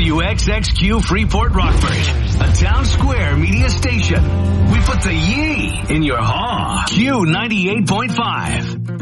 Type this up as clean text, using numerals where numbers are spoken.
WXXQ Freeport Rockford, a Town Square media station. We put the yee in your haw. Q98.5.